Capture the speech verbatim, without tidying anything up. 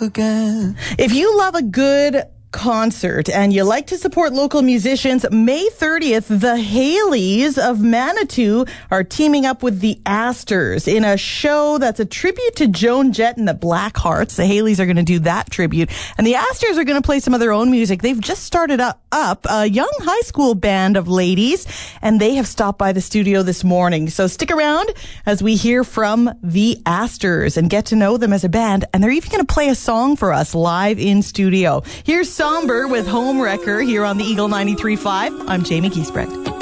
again. If you love a good concert and you like to support local musicians, May thirtieth, the Haleys of Manitou are teaming up with the Astors in a show that's a tribute to Joan Jett and the Blackhearts. The Haleys are going to do that tribute, and the Astors are going to play some of their own music. They've just started up, up a young high school band of ladies, and they have stopped by the studio this morning. So stick around as we hear from the Astors and get to know them as a band, and they're even going to play a song for us live in studio. Here's Somber with Home Wrecker here on the Eagle ninety-three point five. I'm Jamie Giesbrecht.